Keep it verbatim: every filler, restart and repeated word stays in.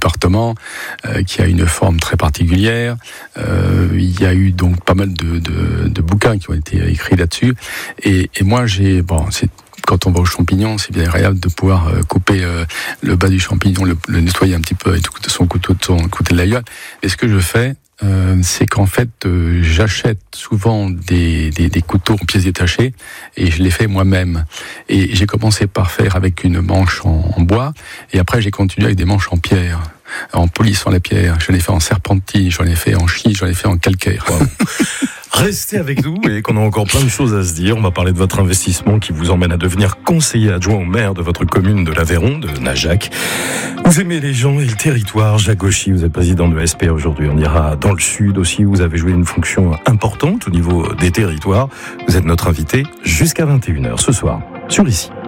département euh, qui a une forme très particulière. Euh, il y a eu donc pas mal de, de, de bouquins qui ont été écrits là-dessus. Et, et moi, j'ai bon, c'est quand on va aux champignons, c'est bien agréable de pouvoir euh, couper euh, le bas du champignon, le, le nettoyer un petit peu avec son couteau, son couteau de la gueule. Et ce que je fais, Euh, c'est qu'en fait, euh, j'achète souvent des, des, des couteaux en pièces détachées et je les fais moi-même. Et j'ai commencé par faire avec une manche en, en bois et après j'ai continué avec des manches en pierre, en polissant la pierre. J'en ai fait en serpentine, j'en ai fait en schiste, j'en ai fait en calcaire. Wow. Restez avec nous et qu'on a encore plein de choses à se dire. On va parler de votre investissement qui vous emmène à devenir conseiller adjoint au maire de votre commune de l'Aveyron, de Najac. Vous aimez les gens et le territoire. Jacques Gauchy, vous êtes président de S P A aujourd'hui. On ira dans le sud aussi. Vous avez joué une fonction importante au niveau des territoires. Vous êtes notre invité jusqu'à vingt et une heures ce soir sur Ici.